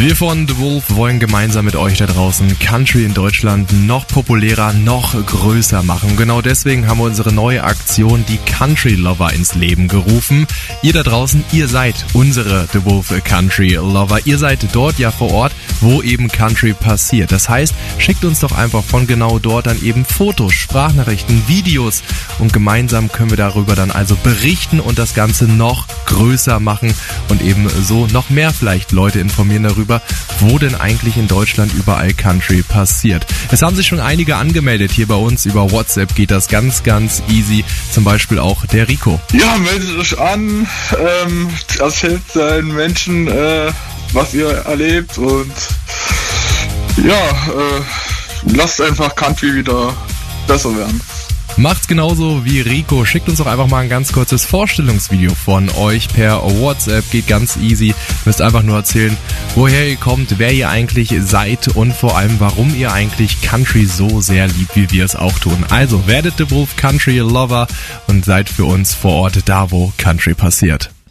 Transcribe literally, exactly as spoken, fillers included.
Wir von The Wolf wollen gemeinsam mit euch da draußen Country in Deutschland noch populärer, noch größer machen. Genau deswegen haben wir unsere neue Aktion, die Country Lover, ins Leben gerufen. Ihr da draußen, ihr seid unsere The Wolf Country Lover. Ihr seid dort ja vor Ort, wo eben Country passiert. Das heißt, schickt uns doch einfach von genau dort dann eben Fotos, Sprachnachrichten, Videos und gemeinsam können wir darüber dann also berichten und das Ganze noch größer machen und eben so noch mehr vielleicht Leute informieren darüber, wo denn eigentlich in Deutschland überall Country passiert. Es haben sich schon einige angemeldet hier bei uns. Über WhatsApp geht das ganz, ganz easy. Zum Beispiel auch der Rico. Ja, meldet euch an, ähm, erzählt den Menschen, äh, was ihr erlebt und ja, äh, lasst einfach Country wieder besser werden. Macht's genauso wie Rico. Schickt uns doch einfach mal ein ganz kurzes Vorstellungsvideo von euch per WhatsApp. Geht ganz easy. Müsst einfach nur erzählen, woher ihr kommt, wer ihr eigentlich seid und vor allem, warum ihr eigentlich Country so sehr liebt, wie wir es auch tun. Also werdet The Wolf Country Lover und seid für uns vor Ort da, wo Country passiert.